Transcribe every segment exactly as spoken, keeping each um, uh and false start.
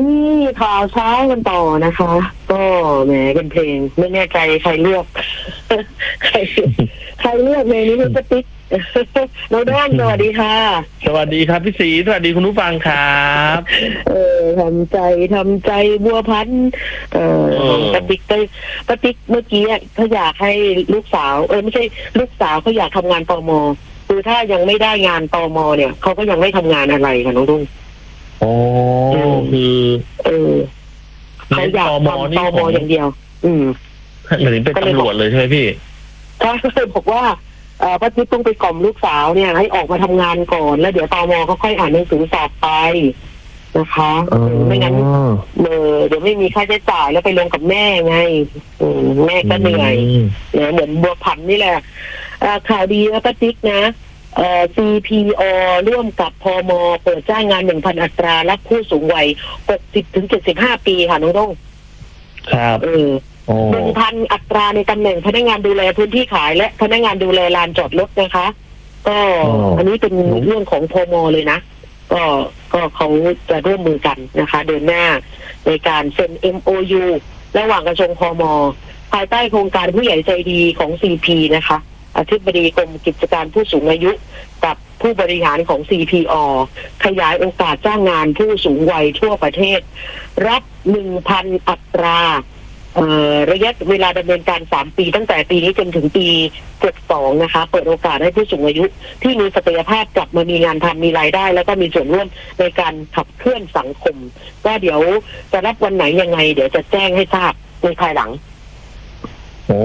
นี่ข่าวเช้ากันต่อนะคะ ก็แหมเป็นเพลงไม่แน่ใจใครเลือก ใครใครเลือกเพลงนี้มันจะติ๊กน้องด้อมสวัสดีค่ะสวัสดีครับพี่ศรีสวัสดีคุณผู้ฟังครับเออทำใจทำใจบัวพันธุ์เออปะติ๊กไปปะติ๊กเมื่อกี้เขาอยากให้ลูกสาวเออไม่ใช่ลูกสาวเขาอยากทำงานตม.คือถ้ายังไม่ได้งานตม.เนี่ยเขาก็ยังไม่ทำงานอะไรค่ะน้องดุ้งโอ้คือเออเขาอยากทำตม.อย่างเดียวอืมเหมือนเป็นตำรวจเลยใช่ไหมพี่ใช่เลยบอกว่าเอ่อป้าจิ๊บต้องไปกล่อมลูกสาวเนี่ยให้ออกมาทำงานก่อนแล้วเดี๋ยวตม.เขาค่อยอ่านหนังสือสอบไปนะคะไม่งั้นเออเดี๋ยวไม่มีค่าใช้จ่ายแล้วไปลงกับแม่ไงแม่ก็เหนื่อยเนี่ยเหมือนบัวพันธุ์นี่แหละข่าวดีนะป้าจิ๊บนะเอ่อ ซี พี อ ร่วมกับพม.เปิดจ้างงาน หนึ่งพัน อัตรารับผู้สูงวัย หกสิบถึงเจ็ดสิบห้า ปีค่ะน้องต้องครับเออหนึ่งพัน อัตราในตำแหน่งพนักงานดูแลพื้นที่ขายและพนักงานดูแลลานจอดรถนะคะก็อันนี้เป็นเรื่องของพม.เลยนะก็ก็เขาจะร่วมมือกันนะคะเดินหน้าในการเซ็น เอ็ม โอ ยู ระหว่างกระทรวงพม.ภายใต้โครงการผู้ใหญ่ใจดีของ ซี พี นะคะอธิบดีกรมกิจการผู้สูงอายุกับผู้บริหารของ ซี พี อ ขยายโอกาสจ้างงานผู้สูงวัยทั่วประเทศรับ หนึ่งพัน อัตราระยะเวลาดำเนินการสามปีตั้งแต่ปีนี้จนถึงปีหกสิบสองนะคะเปิดโอกาสให้ผู้สูงอายุที่มีศักยภาพกลับมามีงานทำมีรายได้แล้วก็มีส่วนร่วมในการขับเคลื่อนสังคมก็เดี๋ยวจะรับวันไหนยังไงเดี๋ยวจะแจ้งให้ทราบในภายหลังโอ้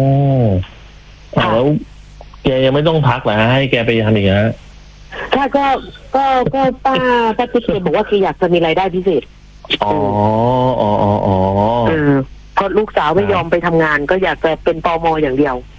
แล้วแกยังไม่ต้องพักเหรอฮะให้แกไปทำอีกฮะถ้าก็ก็ก็ป้าป้าติ๊กเคยบอกว่าคืออยากจะมีรายได้พิเศษอ๋ออ๋ออ๋ออ๋อเพราะลูกสาวไม่ยอมไปทำงานก็อยากจะเป็นตม.อย่างเดียว